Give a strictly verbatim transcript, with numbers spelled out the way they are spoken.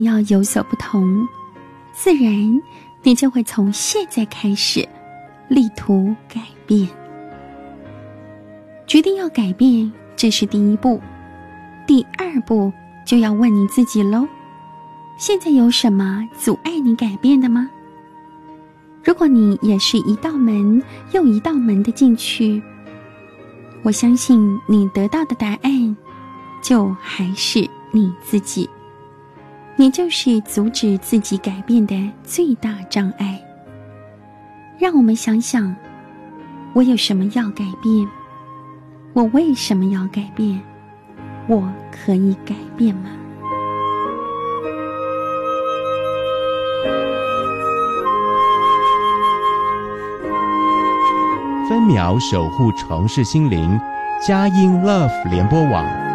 要有所不同，自然你就会从现在开始力图改变。决定要改变，这是第一步。第二步就要问你自己咯，现在有什么阻碍你改变的吗？如果你也是一道门又一道门的进去，我相信你得到的答案就还是你自己，你就是阻止自己改变的最大障碍。让我们想想，我有什么要改变？我为什么要改变？我可以改变吗？ 分秒守护城市心灵，佳音 Love 联播网。